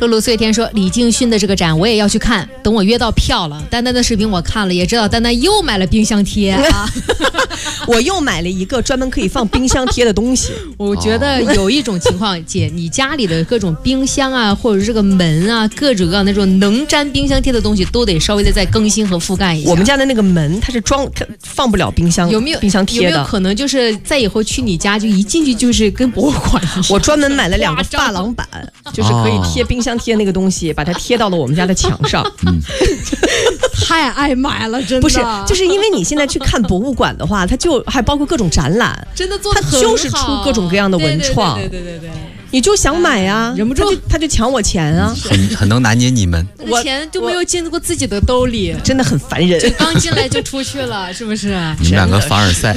露露碎天说李敬勋的这个展我也要去看，等我约到票了。丹丹的视频我看了，也知道丹丹又买了冰箱贴啊。 我又买了一个专门可以放冰箱贴的东西。 我觉得有一种情况，姐，你家里的各种冰箱啊，或者是这个门啊，各种各样那种能粘冰箱贴的东西，都得稍微的再更新和覆盖一下。 我们家的那个门，它放不了冰箱， 有没有冰箱贴的？ 有没有可能就是在以后去你家就一进去就是跟博物馆一样？ 我专门买了2个珐琅板，就是可以贴冰箱贴那个东西，把它贴到了我们家的墙上。 太爱买了，真的不是，就是因为你现在去看博物馆的话，它就还包括各种展览， 真的做得很好， 它就是出各种各样的文创， 对， 你就想买呀， 忍不住他就抢我钱啊， 很能拿捏你们。 我钱就没有进过自己的兜里， 真的很烦人， 就刚进来就出去了，是不是？ 你们两个凡尔赛。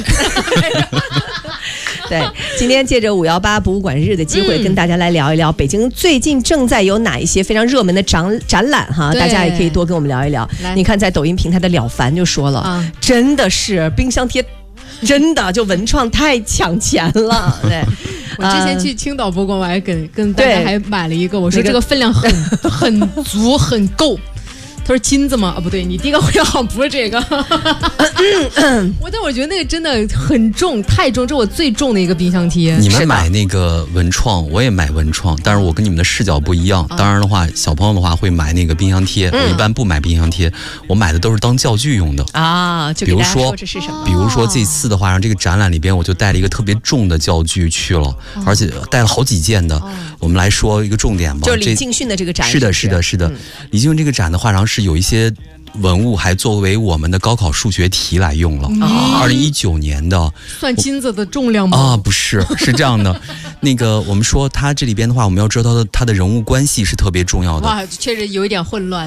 对，今天借着518博物馆日的机会，跟大家来聊一聊北京最近正在有哪一些非常热门的展览哈，大家也可以多跟我们聊一聊。你看，在抖音平台的了凡就说了，真的是冰箱贴，真的就文创太抢钱了。对， 我之前去青岛博物馆，我还跟大家还买了一个，我说这个分量很足很够。他说金子吗？啊，不对，你第一个回答好像不是这个。但我觉得那个真的很重，太重，这是我最重的一个冰箱贴。 你们买那个文创，我也买文创，但是我跟你们的视角不一样。当然的话，小朋友的话会买那个冰箱贴，我一般不买冰箱贴，我买的都是当教具用的啊。就给大家说这是什么？ 比如说这次的话，让这个展览里边，我就带了一个特别重的教具去了，而且带了好几件的。我们来说一个重点吧， 就是李敬勋的这个展。 是的。李敬勋这个展的话，然后是有一些文物还作为我们的高考数学题来用了。2019年的算金子的重量吗？ 啊，不是，是这样的。那个我们说它这里边的话，我们要知道它的人物关系是特别重要的。 哇，确实有一点混乱。